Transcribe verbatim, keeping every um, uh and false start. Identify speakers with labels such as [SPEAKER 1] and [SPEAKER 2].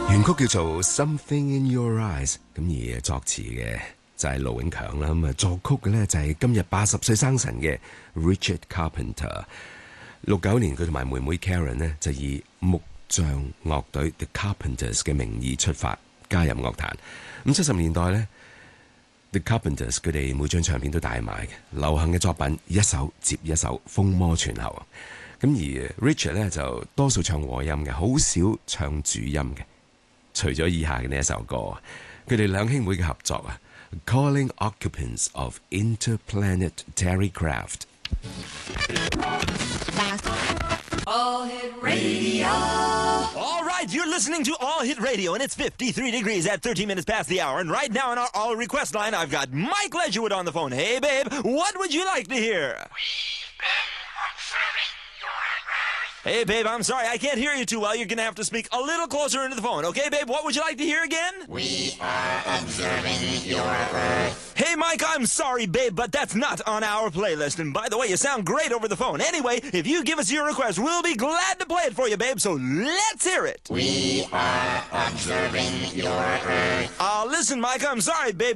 [SPEAKER 1] 原曲叫做 Something in Your Eyes， 咁而作詞嘅就係盧永強啦，咁啊作曲嘅呢就係今日八十歲生辰嘅 Richard Carpenter。六九年佢同埋妹妹 Karen 呢就以木匠樂隊 The Carpenters 嘅名義出發加入樂壇。咁七十年代呢 The Carpenters 佢哋每張唱片都大賣嘅，流行嘅作品一首接一首，風魔全球。咁而 Richard 呢就多數唱和音嘅，好少唱主音嘅。除咗以下嘅呢一首歌，佢哋兩兄妹嘅合作啊 ，Calling Occupants of Interplanetary Craft。
[SPEAKER 2] All Hit Radio.
[SPEAKER 3] All right, you're listening to All Hit Radio, and it's fifty-three degrees at thirteen minutes past the hour. And right now on our All Request line, I've got Mike Ledgerwood on the phone. Hey, babe, what would you like to hear?
[SPEAKER 4] We've been observing your Earth.
[SPEAKER 3] Hey, babe, I'm sorry, I can't hear you too well. You're going to have to speak a little closer into the phone. Okay, babe, what would you like to hear again?
[SPEAKER 4] We are observing your Earth.
[SPEAKER 3] Hey, Mike, I'm sorry, babe, but that's not on our playlist. And by the way, you sound great over the phone. Anyway, if you give us your request, we'll be glad to play it for you, babe, so let's hear it.
[SPEAKER 4] We are observing your Earth.
[SPEAKER 3] Uh, listen, Mike, I'm sorry, babe.